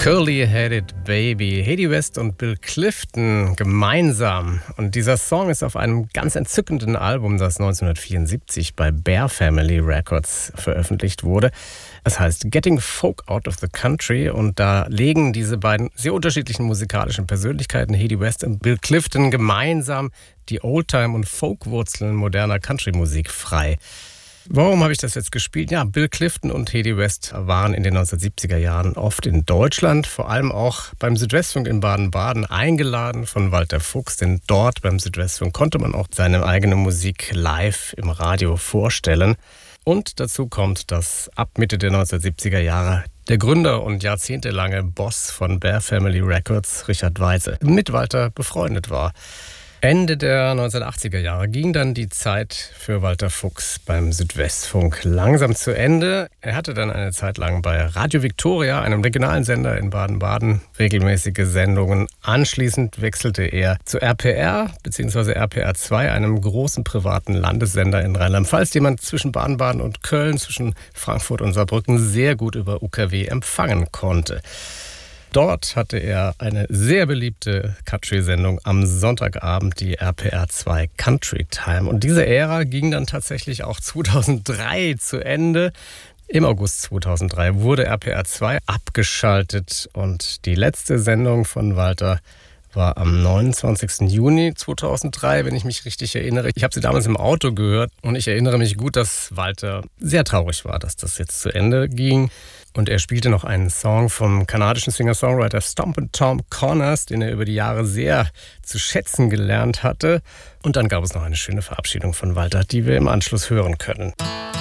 Curly-Headed Baby, Hedy West und Bill Clifton gemeinsam. Und dieser Song ist auf einem ganz entzückenden Album, das 1974 bei Bear Family Records veröffentlicht wurde. Es heißt Getting Folk Out of the Country und da legen diese beiden sehr unterschiedlichen musikalischen Persönlichkeiten, Hedy West und Bill Clifton, gemeinsam die Oldtime- und Folkwurzeln moderner Country-Musik frei. Warum habe ich das jetzt gespielt? Ja, Bill Clifton und Hedy West waren in den 1970er Jahren oft in Deutschland, vor allem auch beim Südwestfunk in Baden-Baden, eingeladen von Walter Fuchs, denn dort beim Südwestfunk konnte man auch seine eigene Musik live im Radio vorstellen. Und dazu kommt, dass ab Mitte der 1970er Jahre der Gründer und jahrzehntelange Boss von Bear Family Records, Richard Weise, mit Walter befreundet war. Ende der 1980er Jahre ging dann die Zeit für Walter Fuchs beim Südwestfunk langsam zu Ende. Er hatte dann eine Zeit lang bei Radio Victoria, einem regionalen Sender in Baden-Baden, regelmäßige Sendungen. Anschließend wechselte er zu RPR bzw. RPR 2, einem großen privaten Landessender in Rheinland-Pfalz, den man zwischen Baden-Baden und Köln, zwischen Frankfurt und Saarbrücken sehr gut über UKW empfangen konnte. Dort hatte er eine sehr beliebte Country-Sendung am Sonntagabend, die RPR 2 Country Time. Und diese Ära ging dann tatsächlich auch 2003 zu Ende. Im August 2003 wurde RPR 2 abgeschaltet und die letzte Sendung von Walter war am 29. Juni 2003, wenn ich mich richtig erinnere. Ich habe sie damals im Auto gehört und ich erinnere mich gut, dass Walter sehr traurig war, dass das jetzt zu Ende ging. Und er spielte noch einen Song vom kanadischen Singer-Songwriter Stompin' Tom Connors, den er über die Jahre sehr zu schätzen gelernt hatte. Und dann gab es noch eine schöne Verabschiedung von Walter, die wir im Anschluss hören können.